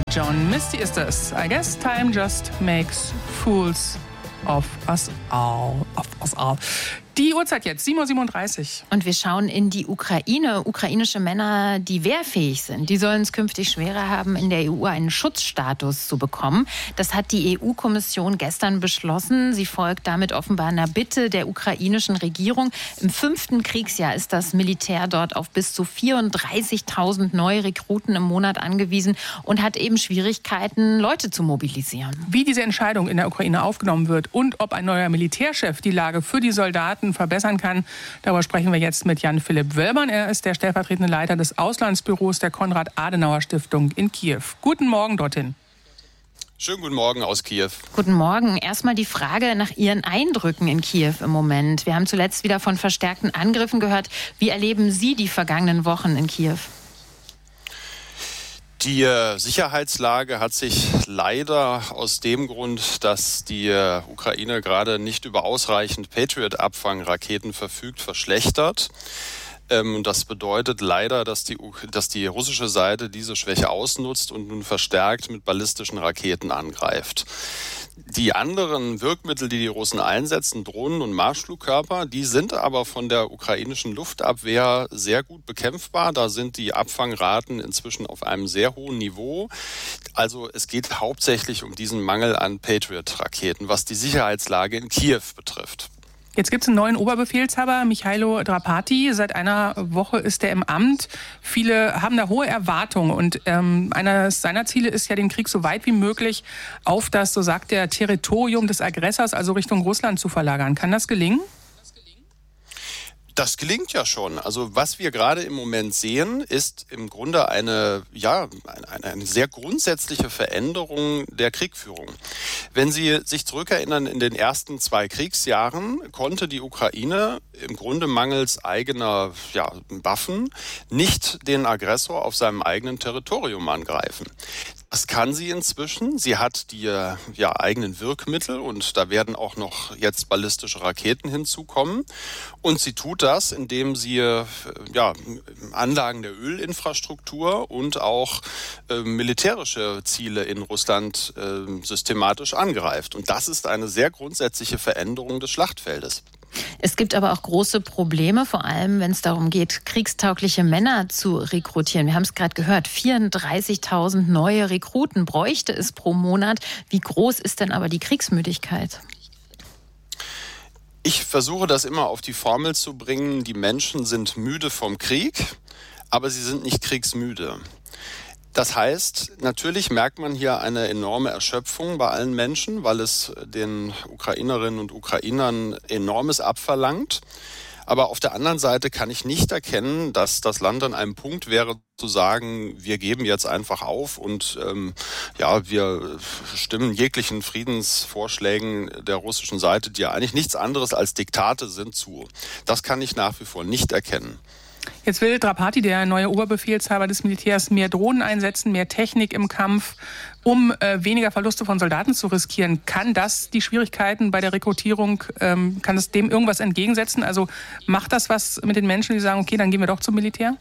John Misty ist es. I guess time just makes fools of us all. Die Uhrzeit jetzt, 7:37 Uhr. Und wir schauen in die Ukraine. Ukrainische Männer, die wehrfähig sind, die sollen es künftig schwerer haben, in der EU einen Schutzstatus zu bekommen. Das hat die EU-Kommission gestern beschlossen. Sie folgt damit offenbar einer Bitte der ukrainischen Regierung. Im 5. Kriegsjahr ist das Militär dort auf bis zu 34.000 neue Rekruten im Monat angewiesen und hat eben Schwierigkeiten, Leute zu mobilisieren. Wie diese Entscheidung in der Ukraine aufgenommen wird und ob ein neuer Militärchef die Lage für die Soldaten verbessern kann, darüber sprechen wir jetzt mit Jan-Philipp Wöllmann. Er ist der stellvertretende Leiter des Auslandsbüros der Konrad-Adenauer-Stiftung in Kiew. Guten Morgen dorthin. Schönen guten Morgen aus Kiew. Guten Morgen. Erstmal die Frage nach Ihren Eindrücken in Kiew im Moment. Wir haben zuletzt wieder von verstärkten Angriffen gehört. Wie erleben Sie die vergangenen Wochen in Kiew? Die Sicherheitslage hat sich leider aus dem Grund, dass die Ukraine gerade nicht über ausreichend Patriot-Abfangraketen verfügt, verschlechtert. Das bedeutet leider, dass die russische Seite diese Schwäche ausnutzt und nun verstärkt mit ballistischen Raketen angreift. Die anderen Wirkmittel, die Russen einsetzen, Drohnen und Marschflugkörper, die sind aber von der ukrainischen Luftabwehr sehr gut bekämpfbar. Da sind die Abfangraten inzwischen auf einem sehr hohen Niveau. Also es geht hauptsächlich um diesen Mangel an Patriot-Raketen, was die Sicherheitslage in Kiew betrifft. Jetzt gibt es einen neuen Oberbefehlshaber, Michailo Drapati. Seit einer Woche ist er im Amt. Viele haben da hohe Erwartungen. Und eines seiner Ziele ist ja, den Krieg so weit wie möglich auf das, so sagt er, Territorium des Aggressors, also Richtung Russland, zu verlagern. Kann das gelingen? Das gelingt ja schon. Also was wir gerade im Moment sehen, ist im Grunde eine sehr grundsätzliche Veränderung der Kriegführung. Wenn Sie sich zurückerinnern, in den ersten 2 Kriegsjahren konnte die Ukraine im Grunde mangels eigener Waffen nicht den Aggressor auf seinem eigenen Territorium angreifen. Das kann sie inzwischen. Sie hat die eigenen Wirkmittel und da werden auch noch jetzt ballistische Raketen hinzukommen. Und sie tut das, indem sie Anlagen der Ölinfrastruktur und auch militärische Ziele in Russland systematisch angreift. Und das ist eine sehr grundsätzliche Veränderung des Schlachtfeldes. Es gibt aber auch große Probleme, vor allem wenn es darum geht, kriegstaugliche Männer zu rekrutieren. Wir haben es gerade gehört, 34.000 neue Rekruten bräuchte es pro Monat. Wie groß ist denn aber die Kriegsmüdigkeit? Ich versuche das immer auf die Formel zu bringen, die Menschen sind müde vom Krieg, aber sie sind nicht kriegsmüde. Das heißt, natürlich merkt man hier eine enorme Erschöpfung bei allen Menschen, weil es den Ukrainerinnen und Ukrainern Enormes abverlangt. Aber auf der anderen Seite kann ich nicht erkennen, dass das Land an einem Punkt wäre, zu sagen, wir geben jetzt einfach auf und wir stimmen jeglichen Friedensvorschlägen der russischen Seite, die ja eigentlich nichts anderes als Diktate sind, zu. Das kann ich nach wie vor nicht erkennen. Jetzt will Drapati, der neue Oberbefehlshaber des Militärs, mehr Drohnen einsetzen, mehr Technik im Kampf, um weniger Verluste von Soldaten zu riskieren. Kann das die Schwierigkeiten bei der Rekrutierung, kann es dem irgendwas entgegensetzen? Also macht das was mit den Menschen, die sagen, okay, dann gehen wir doch zum Militär?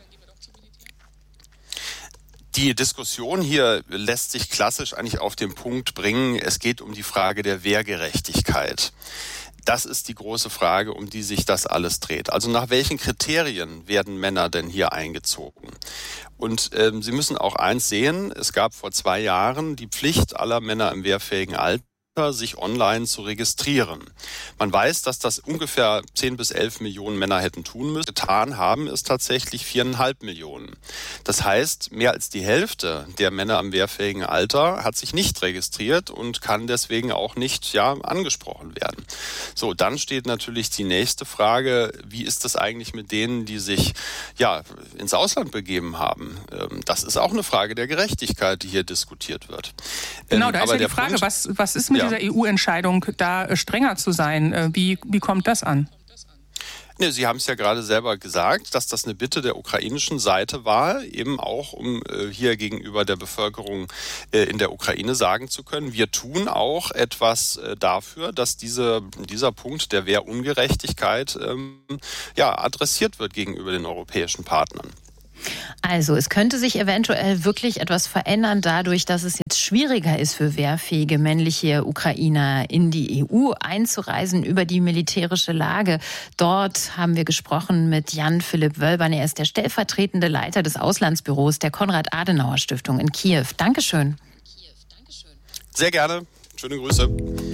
Die Diskussion hier lässt sich klassisch eigentlich auf den Punkt bringen. Es geht um die Frage der Wehrgerechtigkeit. Das ist die große Frage, um die sich das alles dreht. Also nach welchen Kriterien werden Männer denn hier eingezogen? Und Sie müssen auch eins sehen, es gab vor 2 Jahren die Pflicht aller Männer im wehrfähigen Alter, sich online zu registrieren. Man weiß, dass das ungefähr 10 bis 11 Millionen Männer hätten tun müssen. Getan haben es tatsächlich 4,5 Millionen. Das heißt, mehr als die Hälfte der Männer im wehrfähigen Alter hat sich nicht registriert und kann deswegen auch nicht angesprochen werden. So, dann steht natürlich die nächste Frage, wie ist es eigentlich mit denen, die sich ins Ausland begeben haben? Das ist auch eine Frage der Gerechtigkeit, die hier diskutiert wird. Genau, da ist ja die Frage, was ist mit dieser EU-Entscheidung, da strenger zu sein? Wie kommt das an? Ne, Sie haben es ja gerade selber gesagt, dass das eine Bitte der ukrainischen Seite war, eben auch, um hier gegenüber der Bevölkerung in der Ukraine sagen zu können, wir tun auch etwas dafür, dass dieser Punkt der Wehrungerechtigkeit adressiert wird gegenüber den europäischen Partnern. Also es könnte sich eventuell wirklich etwas verändern dadurch, dass es jetzt schwieriger ist für wehrfähige männliche Ukrainer in die EU einzureisen über die militärische Lage. Dort haben wir gesprochen mit Jan-Philipp Wölbern. Er ist der stellvertretende Leiter des Auslandsbüros der Konrad-Adenauer-Stiftung in Kiew. Dankeschön. Sehr gerne. Schöne Grüße.